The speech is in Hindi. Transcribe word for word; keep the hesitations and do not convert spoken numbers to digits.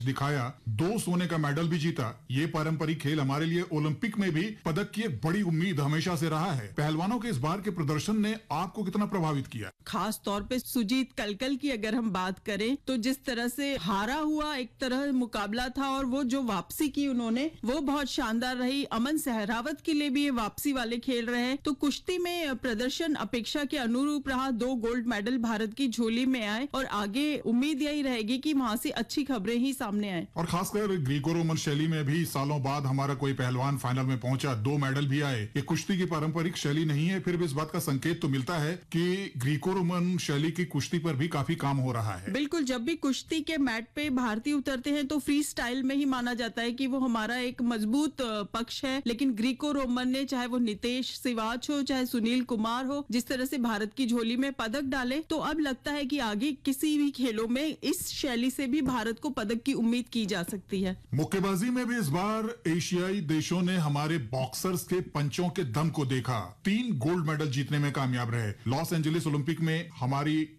दिखाया, दो सोने का मेडल भी जीता। ये पारंपरिक खेल हमारे लिए ओलंपिक में भी पदक की एक बड़ी उम्मीद हमेशा से रहा है। पहलवानों के इस बार के प्रदर्शन ने आपको कितना प्रभावित किया? खास तौर पे सुजीत कलकल की अगर हम बात करें तो जिस तरह से हारा हुआ एक तरह मुकाबला था और वो जो वापसी की उन्होंने वो बहुत शानदार रही। अमन सहरावत के लिए भी ये वापसी वाले खेल रहे हैं। तो कुश्ती में प्रदर्शन अपेक्षा के अनुरूप रहा। दो गोल्ड मेडल भारत की झोली में आए और आगे उम्मीद यही रहेगी कि वहां से अच्छी खबरें ही सामने आए। और खासकर ग्रीको रोमन शैली में भी सालों बाद हमारा कोई पहलवान फाइनल में पहुंचा, दो मेडल भी आए। ये कुश्ती की पारंपरिक शैली नहीं है, फिर भी इस बात का संकेत तो मिलता है कि ग्रीको रोमन शैली की कुश्ती पर भी काफी काम हो रहा है। बिल्कुल, जब भी कुश्ती के मैट पे भारतीय उतरते हैं तो फ्री स्टाइल में ही माना जाता है कि वो हमारा एक मजबूत पक्ष है। लेकिन ग्रीको रोमन ने, चाहे वो नितेश सिवाच हो चाहे सुनील कुमार हो, जिस तरह से भारत की झोली में पदक डाले, तो अब लगता है कि आगे किसी भी खेलों में इस शैली से भी भारत को पदक की उम्मीद की जा सकती है। मुक्केबाजी में भी इस बार एशियाई देशों ने हमारे बॉक्सर्स के पंचों के दम को देखा। तीन गोल्ड मेडल जीतने में कामयाब रहे। लॉस एंजलिस ओलंपिक में हमारी